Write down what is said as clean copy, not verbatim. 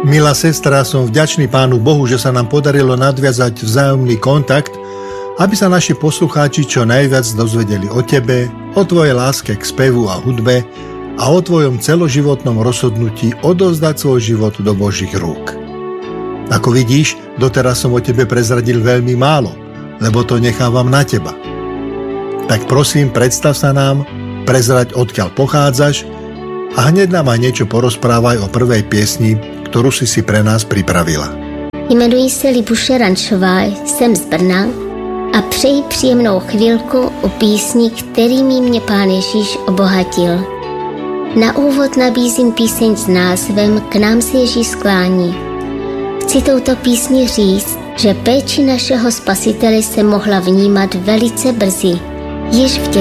Milá sestra, som vďačný Pánu Bohu, že sa nám podarilo nadviazať vzájomný kontakt, aby sa naši poslucháči čo najviac dozvedeli o tebe, o tvojej láske k spevu a hudbe a o tvojom celoživotnom rozhodnutí odovzdať svoj život do Božích rúk. Ako vidíš, doteraz som o tebe prezradil veľmi málo, lebo to nechávam na teba. Tak prosím, predstav sa nám, prezrať odkiaľ pochádzaš a hneď nám aj niečo porozprávaj o prvej piesni, kterou si pre nás připravila. Jmenuji se Libuše Rančová, jsem z Brna a přeji příjemnou chvilku o písni, kterými mě Pán Ježíš obohatil. Na úvod nabízím píseň s názvem K nám se Ježíš sklání. Chci touto písni říct, že péči našeho Spasitele se mohla vnímat velice brzy, již v